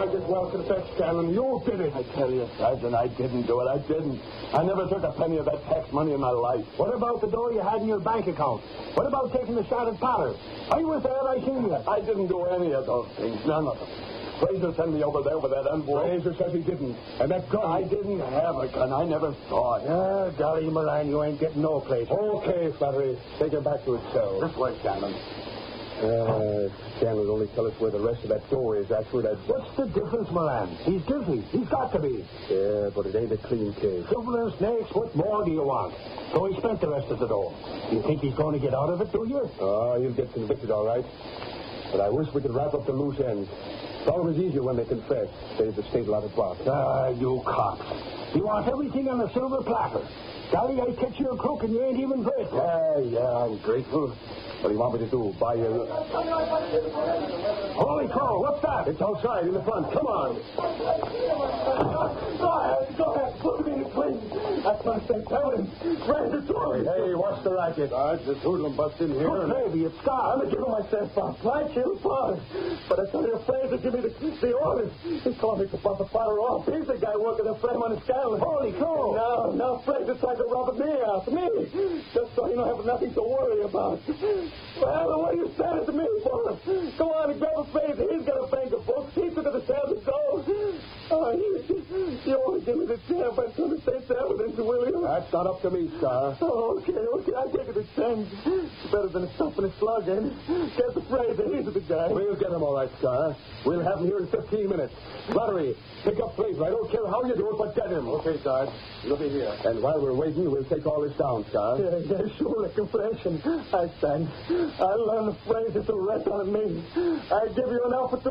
might as well confess, Scanlon. You did it. I tell you, Sergeant, I didn't do it. I didn't. I never took a penny of that tax money in my life. What about the dough you had in your bank account? What about taking the shot at Potter? I was there. I seen you. I didn't do any of those things. None of them. Fraser sent me over there with that envelope. Fraser says he didn't. And that gun. I didn't have a gun. I never saw it. Golly, Moran, you ain't getting no place. Okay, Flattery. Take him back to his cell. This way, Scanlon. Scanlon would only tell us where the rest of that door is. That's where that... What's the difference, Moran? He's guilty. He's got to be. Yeah, but it ain't a clean case. Silver and snakes, what more do you want? So he spent the rest of the dough. You think he's going to get out of it, do you? Oh, he'll get convicted, all right. But I wish we could wrap up the loose ends. It's always easier when they confess. Saves the state a lot of problems. You cops. You want everything on a silver platter. Golly, I catch you a crook and you ain't even grateful. Yeah, I'm grateful. What do you want me to do? Buy you... Holy cow, what's that? It's outside in the front. Come on. Go ahead. Put me in the plane. That's my St. Evidence. Mandatory. Hey, what's the racket? This hoodlum bust in here. Oh, baby, it's Scott. I'm going to give him my cell phone. Right, you fine. But I tell you, Fraser, give me the orders. He told me to bump the fire off. He's the guy working the frame on his Scanlon. Holy cow. Now Fraser tried to rob me out. Me. Just so you don't have nothing to worry about. Well, what are you saying to me for? Go on and grab a Fraser. He's got a bank of books. He took it to sell the gold. You only give me the chance by the state's evidence, will you? That's not up to me, Star. Okay. I'll take it a chance. It's better than stuffing a slug in. Get the Fraser. He's the guy. We'll get him all right, Star. We'll have him here in 15 minutes. Lottery, pick up Fraser. I don't care how you do it, but get him. Okay, Sarge. You'll be here. And while we're waiting, we'll take all this down, Star. Yeah, sure. The confession. I stand. I'll learn the Fraser to rest on me. I give you an offer to